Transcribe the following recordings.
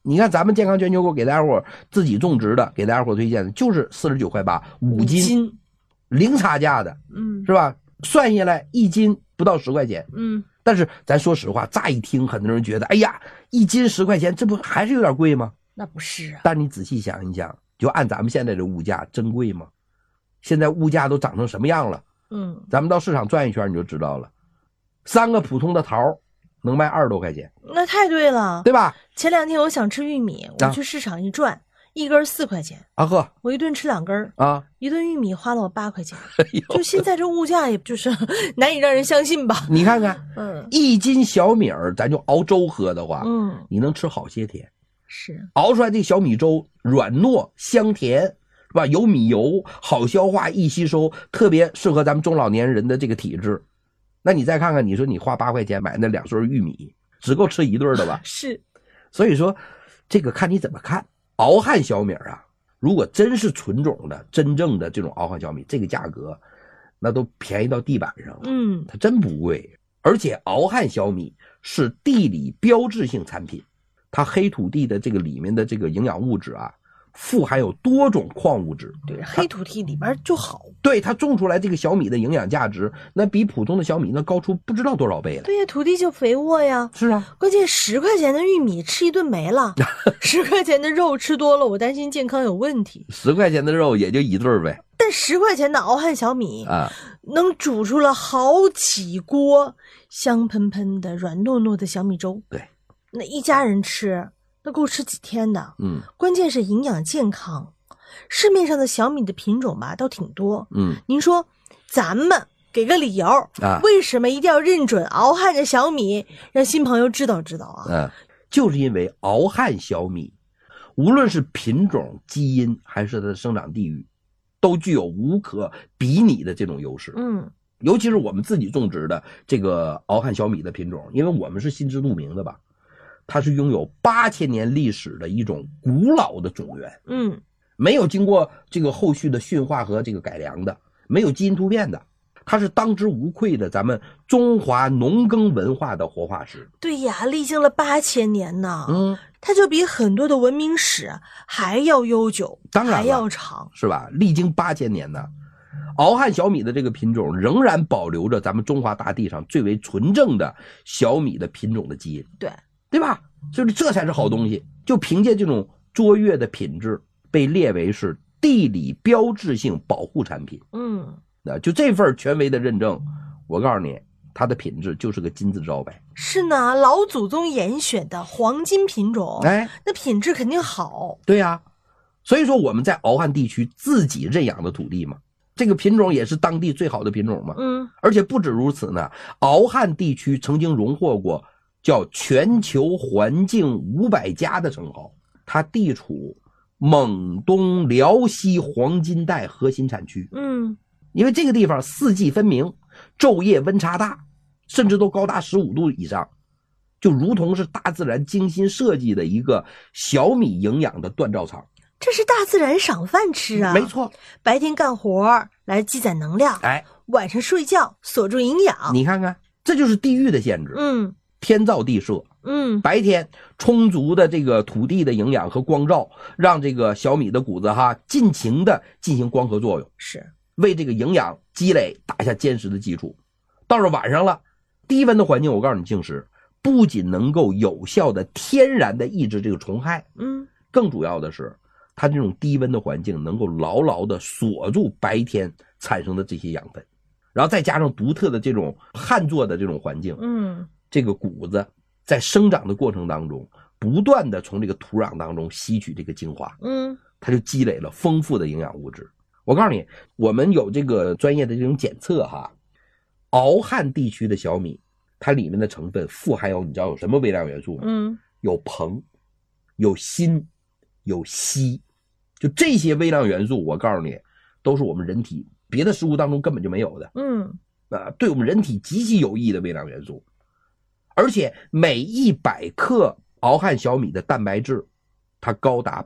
你看咱们健康全球购给大家伙自己种植的，给大家伙推荐的就是49.8块5斤，零差价的，是吧？算下来1斤不到10块钱，但是咱说实话，乍一听很多人觉得，哎呀，1斤10块钱，这不还是有点贵吗？ 那不是啊。 但你仔细想一想，就按咱们现在的物价，真贵吗？现在物价都涨成什么样了？咱们到市场转一圈你就知道了。3个普通的桃能卖20多块钱， 那太对了， 对吧？ 前2天我想吃玉米，我去市场一转，1根4块钱啊呵， 我一顿吃2根啊， 一顿玉米花了我8块钱，就现在这物价也就是难以让人相信吧？ 你看看，1斤小米儿，咱就熬粥喝的话，你能吃好些天。 是熬出来这小米粥软糯香甜，是吧？有米油，好消化易吸收，特别适合咱们中老年人的这个体质。那你再看看，你说你花8块钱买那2穗玉米，只够吃1顿的吧？ 是， 所以说这个看你怎么看。熬汉小米啊，如果真是纯种的真正的这种熬汉小米，这个价格那都便宜到地板上了，它真不贵。而且熬汉小米是地理标志性产品，它黑土地的这个里面的这个营养物质啊，富含有多种矿物质。 对，黑土地里边就好。 对，它种出来这个小米的营养价值，那比普通的小米那高出不知道多少倍了。 对呀，土地就肥沃呀。 是啊， 关键10块钱的玉米吃一顿没了，10块钱的肉吃多了，我担心健康有问题。 10块钱的肉也就1顿呗。 但10块钱的熬汉小米啊，能煮出了好几锅香喷喷的、软糯糯的小米粥。 对， 那一家人吃，那够吃几天的。关键是营养健康。市面上的小米的品种吧，倒挺多。您说咱们给个理由啊，为什么一定要认准熬汉的小米，让新朋友知道知道啊？ 就是因为熬汉小米，无论是品种、基因还是它的生长地域，都具有无可比拟的这种优势。尤其是我们自己种植的这个熬汉小米的品种，因为我们是心知肚明的吧，它是拥有8000年历史的一种古老的种源。没有经过这个后续的驯化和这个改良的，没有基因突变的，它是当之无愧的咱们中华农耕文化的活化石。 对呀，历经了8000年呢。它就比很多的文明史还要悠久， 当然还要长， 是吧？历经8000年呢。熬汉小米的这个品种仍然保留着咱们中华大地上最为纯正的小米的品种的基因，对吧？就是这才是好东西。就凭借这种卓越的品质，被列为是地理标志性保护产品。就这份权威的认证，我告诉你，它的品质就是个金字招牌。 是呢，老祖宗严选的黄金品种，那品质肯定好。 对呀，所以说我们在熬汉地区自己认养的土地嘛，这个品种也是当地最好的品种嘛。而且不止如此呢，熬汉地区曾经荣获过叫全球环境500家的称号。它地处蒙东辽西黄金带核心产区。因为这个地方四季分明，昼夜温差大，甚至都高达15度以上，就如同是大自然精心设计的一个小米营养的锻造厂。 这是大自然赏饭吃啊！ 没错， 白天干活来积攒能量，晚上睡觉锁住营养。 你看看，这就是地域的限制。天造地设。白天充足的这个土地的营养和光照，让这个小米的谷子尽情的进行光合作用， 是为这个营养积累打下坚实的基础。到了晚上了，低温的环境，我告诉你，静时不仅能够有效的天然的抑制这个虫害，更主要的是它这种低温的环境能够牢牢的锁住白天产生的这些养分，然后再加上独特的这种旱作的这种环境，这个谷子在生长的过程当中不断的从这个土壤当中吸取这个精华，它就积累了丰富的营养物质。我告诉你，我们有这个专业的这种检测熬汉地区的小米，它里面的成分富含有，你知道有什么微量元素吗？有硼，有锌，有硒，就这些微量元素，我告诉你，都是我们人体别的食物当中根本就没有的。对我们人体极其有益的微量元素。而且每100克熬汉小米的蛋白质，它高达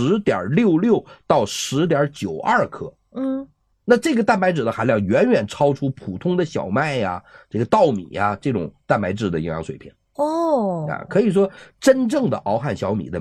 10.66 到 10.92 克。那这个蛋白质的含量远远超出普通的小麦呀、这个稻米呀这种蛋白质的营养水平。 哦， 可以说真正的熬汉小米的